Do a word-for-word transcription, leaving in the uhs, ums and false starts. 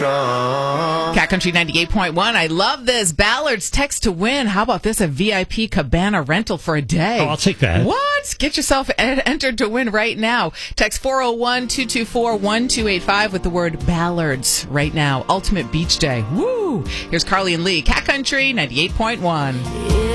Cat Country ninety-eight point one. I love this. Ballard's text to win. How about this? A V I P cabana rental for a day. Oh, I'll take that. What? Get yourself en- entered to win right now. Text four oh one, two two four, one two eight five with the word Ballard's right now. Ultimate Beach Day. Woo! Here's Carly and Lee. Cat Country ninety-eight point one.